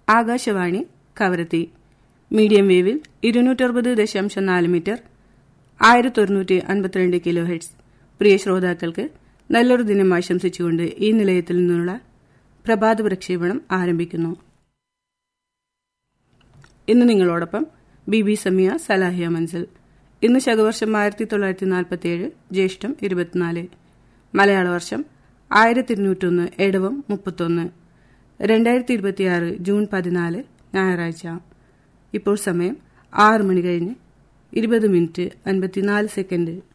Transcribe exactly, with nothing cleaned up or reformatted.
Akashvani Kavaratti. Medium വേവിൽ ഇരുന്നൂറ്ററുപത് ദശാംശം നാല് metre ആയിരത്തി ഒരുന്നൂറ്റി അൻപത്തിരണ്ട് കിലോ ഹെർട്സ്. പ്രിയ ശ്രോതാക്കൾക്ക് നല്ലൊരു ദിനം ആശംസിച്ചുകൊണ്ട് ഈ നിലയത്തിൽ നിന്നുള്ള പ്രഭാത പ്രക്ഷേപണം ആരംഭിക്കുന്നു. ഇന്ന് നിങ്ങളോടൊപ്പം ബി ബി സമിയ സലാഹിയ മൻസൽ. ഇന്ന് ശകവർഷം ആയിരത്തി തൊള്ളായിരത്തി നാൽപ്പത്തി ഏഴ് ജ്യേഷ്ഠം ഇരുപത്തിനാല്, മലയാള വർഷം ആയിരത്തി ഇരുന്നൂറ്റൊന്ന് എടവം മുപ്പത്തൊന്ന്, രണ്ടായിരത്തി ഇരുപത്തിയാറ് ജൂൺ പതിനാല് ഞായറാഴ്ച. ഇപ്പോൾ സമയം ആറ് മണി കഴിഞ്ഞ് ഇരുപത് മിനിറ്റ് അൻപത്തിനാല് സെക്കൻഡ്.